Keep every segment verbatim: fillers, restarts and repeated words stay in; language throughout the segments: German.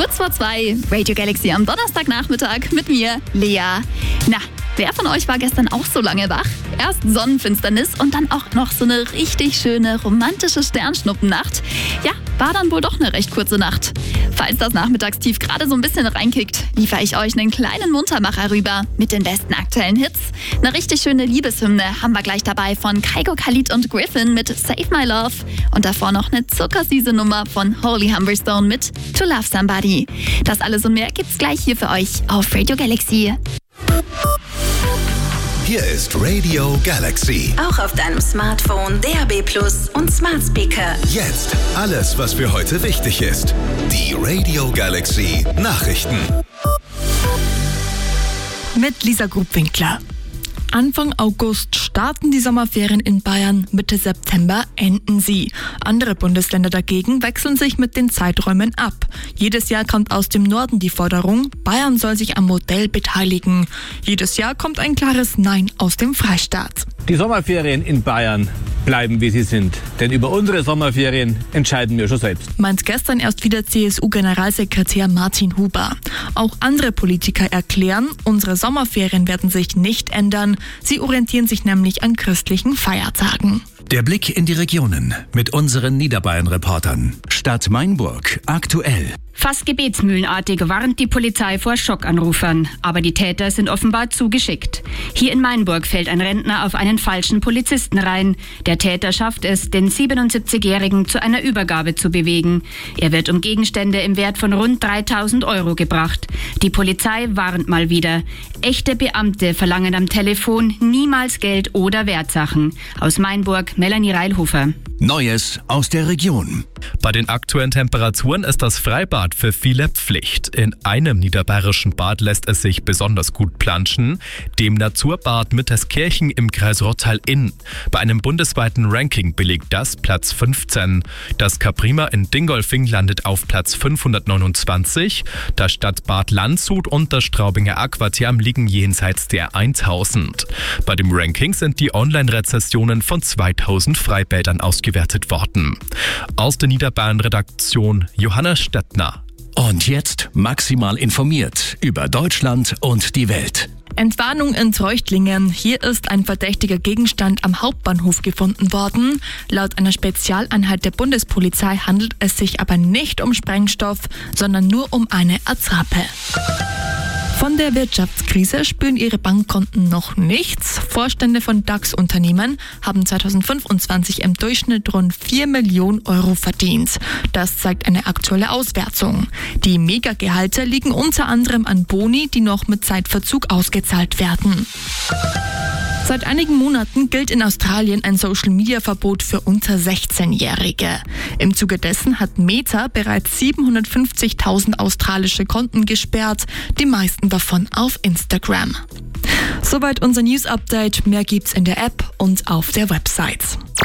Kurz vor zwei, Radio Galaxy am Donnerstagnachmittag mit mir, Lea. Na, wer von euch war gestern auch so lange wach? Erst Sonnenfinsternis und dann auch noch so eine richtig schöne romantische Sternschnuppennacht. Ja, war dann wohl doch eine recht kurze Nacht. Falls das Nachmittagstief gerade so ein bisschen reinkickt, liefere ich euch einen kleinen Muntermacher rüber mit den besten aktuellen Hits. Eine richtig schöne Liebeshymne haben wir gleich dabei von Kygo, Khalid und Griffin mit Save My Love. Und davor noch eine zuckersüße Nummer von Holy Humberstone mit To Love Somebody. Das alles und mehr gibt's gleich hier für euch auf Radio Galaxy. Hier ist Radio Galaxy. Auch auf deinem Smartphone, D A B Plus und Smart Speaker. Jetzt alles, was für heute wichtig ist. Die Radio Galaxy Nachrichten. Mit Lisa Grubwinkler. Anfang August starten die Sommerferien in Bayern, Mitte September enden sie. Andere Bundesländer dagegen wechseln sich mit den Zeiträumen ab. Jedes Jahr kommt aus dem Norden die Forderung, Bayern soll sich am Modell beteiligen. Jedes Jahr kommt ein klares Nein aus dem Freistaat. Die Sommerferien in Bayern bleiben, wie sie sind. Denn über unsere Sommerferien entscheiden wir schon selbst. Meint gestern erst wieder C S U-Generalsekretär Martin Huber. Auch andere Politiker erklären, unsere Sommerferien werden sich nicht ändern. Sie orientieren sich nämlich an christlichen Feiertagen. Der Blick in die Regionen mit unseren Niederbayern-Reportern. Stadt Mainburg aktuell. Fast gebetsmühlenartig warnt die Polizei vor Schockanrufern. Aber die Täter sind offenbar zu geschickt. Hier in Mainburg fällt ein Rentner auf einen falschen Polizisten rein. Der Täter schafft es, den siebenundsiebzigjährigen zu einer Übergabe zu bewegen. Er wird um Gegenstände im Wert von rund dreitausend Euro gebracht. Die Polizei warnt mal wieder. Echte Beamte verlangen am Telefon niemals Geld oder Wertsachen. Aus Mainburg, Melanie Reilhofer. Neues aus der Region. Bei den aktuellen Temperaturen ist das Freibad für viele Pflicht. In einem niederbayerischen Bad lässt es sich besonders gut planschen, dem Naturbad Mitterskirchen im Kreis Rottal-Inn. Bei einem bundesweiten Ranking belegt das Platz fünfzehn. Das Caprima in Dingolfing landet auf Platz fünfhundertneunundzwanzig. Das Stadtbad Landshut und das Straubinger Aquatherm liegen jenseits der tausend. Bei dem Ranking sind die Online-Rezessionen von zweitausend Freibädern ausgewertet worden. Aus der Niederbayern-Redaktion Johanna Stettner. Und jetzt maximal informiert über Deutschland und die Welt. Entwarnung in Treuchtlingen. Hier ist ein verdächtiger Gegenstand am Hauptbahnhof gefunden worden. Laut einer Spezialeinheit der Bundespolizei handelt es sich aber nicht um Sprengstoff, sondern nur um eine Attrappe. Von der Wirtschaftskrise spüren ihre Bankkonten noch nichts. Vorstände von DAX-Unternehmen haben zweitausendfünfundzwanzig im Durchschnitt rund vier Millionen Euro verdient. Das zeigt eine aktuelle Auswertung. Die Megagehalte liegen unter anderem an Boni, die noch mit Zeitverzug ausgezahlt werden. Seit einigen Monaten gilt in Australien ein Social-Media-Verbot für unter sechzehnjährige. Im Zuge dessen hat Meta bereits siebenhundertfünfzigtausend australische Konten gesperrt, die meisten davon auf Instagram. Soweit unser News-Update. Mehr gibt's in der App und auf der Website.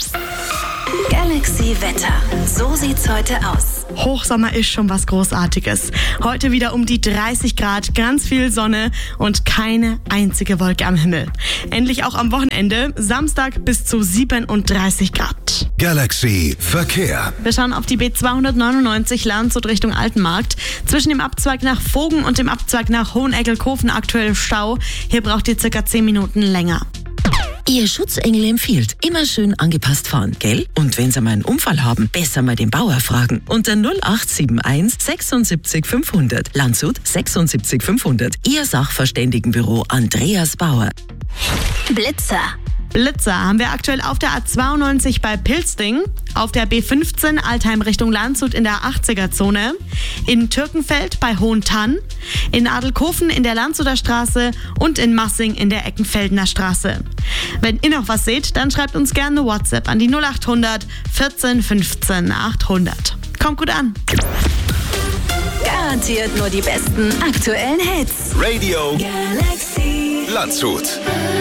Galaxy Wetter. So sieht's heute aus. Hochsommer ist schon was Großartiges. Heute wieder um die dreißig Grad, ganz viel Sonne und keine einzige Wolke am Himmel. Endlich auch am Wochenende, Samstag bis zu siebenunddreißig Grad. Galaxy Verkehr. Wir schauen auf die B zweihundertneunundneunzig Landshut Richtung Altenmarkt. Zwischen dem Abzweig nach Vogen und dem Abzweig nach Hoheneggelkofen aktuell Stau. Hier braucht ihr circa zehn Minuten länger. Ihr Schutzengel empfiehlt, immer schön angepasst fahren, gell? Und wenn Sie mal einen Unfall haben, besser mal den Bauer fragen. Unter null acht sieben eins sechsundsiebzig fünfhundert. Landshut sechsundsiebzig fünfhundert. Ihr Sachverständigenbüro Andreas Bauer. Blitzer. Blitzer haben wir aktuell auf der A zweiundneunzig bei Pilzding, auf der B fünfzehn Altheim Richtung Landshut in der achtziger-Zone, in Türkenfeld bei Hohentann, in Adelkofen in der Landshuter Straße und in Massing in der Eckenfeldener Straße. Wenn ihr noch was seht, dann schreibt uns gerne eine WhatsApp an die null achthundert vierzehn fünfzehn achthundert. Kommt gut an. Garantiert nur die besten aktuellen Hits. Radio Galaxy Landshut.